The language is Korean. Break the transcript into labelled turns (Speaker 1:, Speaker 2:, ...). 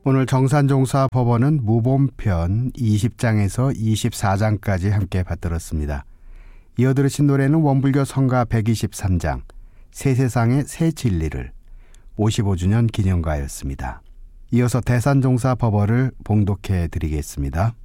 Speaker 1: 오늘 정산종사 법원은 무봄편 20장에서 24장까지 함께 받들었습니다. 이어 들으신 노래는 원불교 성가 123장 새세상의 새 진리를 55주년 기념가였습니다. 이어서 대산종사 법어를 봉독해 드리겠습니다.